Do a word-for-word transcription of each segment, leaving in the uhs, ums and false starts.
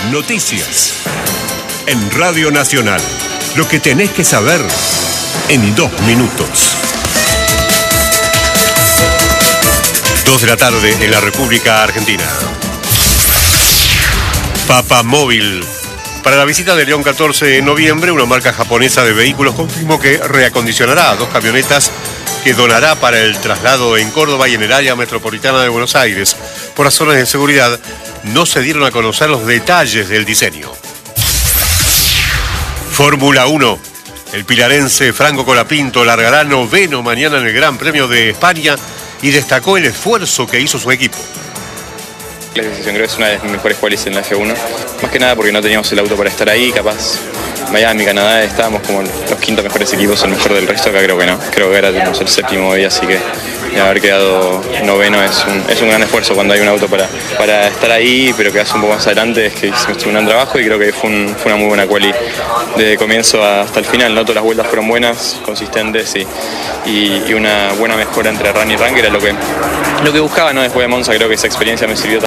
Noticias. En Radio Nacional. Lo que tenés que saber en dos minutos. Dos de la tarde en la República Argentina. Papamóvil. Para la visita de León catorce de noviembre, una marca japonesa de vehículos confirmó que reacondicionará dos camionetas que donará para el traslado en Córdoba y en el área metropolitana de Buenos Aires. Por razones de seguridad, no se dieron a conocer los detalles del diseño. Fórmula uno. El pilarense Franco Colapinto largará noveno mañana en el Gran Premio de España y destacó el esfuerzo que hizo su equipo. La decisión creo que es una de las mejores qualis en la F uno, más que nada porque no teníamos el auto para estar ahí, capaz Miami, Canadá, estábamos como los quintos mejores equipos, el mejor del resto, acá creo que no, creo que era tenemos el séptimo hoy, así que haber quedado noveno es un, es un gran esfuerzo cuando hay un auto para, para estar ahí, pero quedarse un poco más adelante es que hicimos un gran trabajo y creo que fue, un, fue una muy buena quali desde comienzo hasta el final, ¿no? Todas las vueltas fueron buenas, consistentes y, y, y una buena mejora entre run y run, que era lo que, lo que buscaba, ¿no? Después de Monza creo que esa experiencia me sirvió.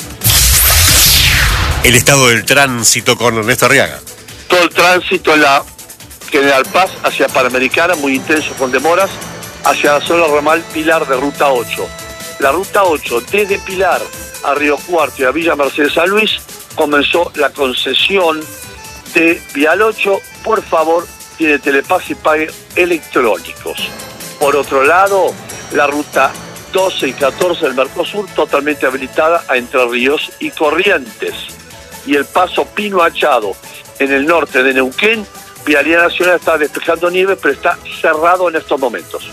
El estado del tránsito con Ernesto Arriaga. Todo el tránsito en la General Paz hacia Panamericana, muy intenso con demoras, hacia la zona ramal Pilar de Ruta ocho. La Ruta ocho, desde Pilar a Río Cuarto y a Villa Mercedes San Luis, comenzó la concesión de Vial ocho. Por favor, tiene Telepaz y pague electrónicos. Por otro lado, la Ruta doce y catorce del Mercosur, totalmente habilitada a Entre Ríos y Corrientes. Y el paso Pino Achado en el norte de Neuquén, Vialidad Nacional está despejando nieve, pero está cerrado en estos momentos.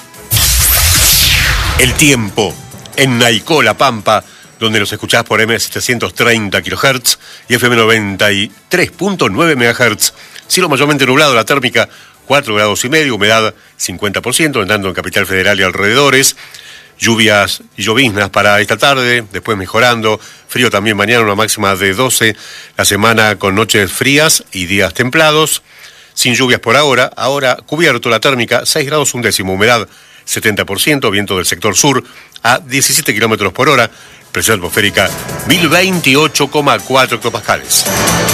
El tiempo en Naicó, La Pampa, donde nos escuchás por M setecientos treinta kilohertz y F M noventa y tres punto nueve megahertz. Cielo mayormente nublado, la térmica cuatro grados y medio, humedad cincuenta por ciento, entrando en Capital Federal y alrededores. Lluvias y lloviznas para esta tarde, después mejorando. Frío también mañana, una máxima de doce. La semana con noches frías y días templados. Sin lluvias por ahora. Ahora cubierto la térmica, seis grados un décimo. Humedad setenta por ciento. Viento del sector sur a diecisiete kilómetros por hora. Presión atmosférica mil veintiocho coma cuatro hectopascales.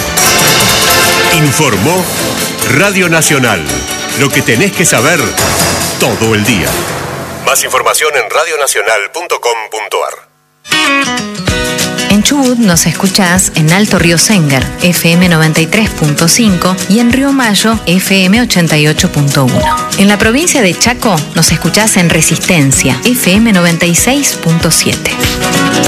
Informó Radio Nacional. Lo que tenés que saber todo el día. Más información en radio nacional punto com punto ar. En Chubut nos escuchás en Alto Río Sengar, F M noventa y tres punto cinco y en Río Mayo, F M ochenta y ocho punto uno. En la provincia de Chaco nos escuchás en Resistencia, F M noventa y seis punto siete.